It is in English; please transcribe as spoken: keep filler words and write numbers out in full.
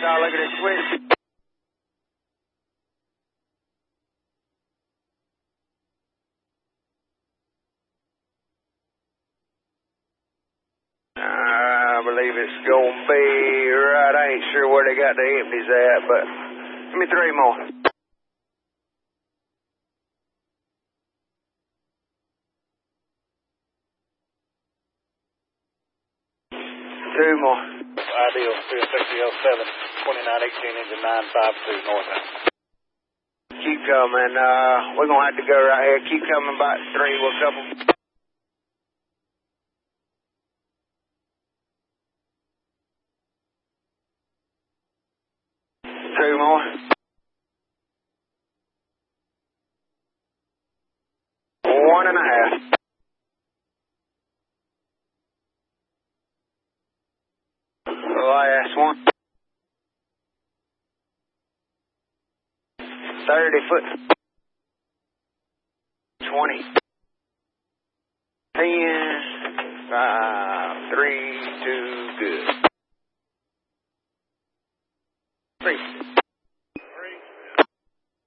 Oh, look at this switch. I believe it's going to be right. I ain't sure where they got the empties at, but give me three more. Two more. Ideal three six zero seven, twenty-nine eighteen engine nine five two northbound. Keep coming. Uh, we're going to have to go right here. Keep coming about three. We'll couple. Two more. One and a half. Last one. thirty foot. twenty. ten. five, three, two,